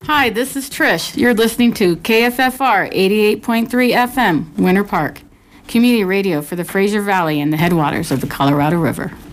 Hi, this is Trish. You're listening to KFFR 88.3 FM, Winter Park, community radio for the Fraser Valley and the headwaters of the Colorado River.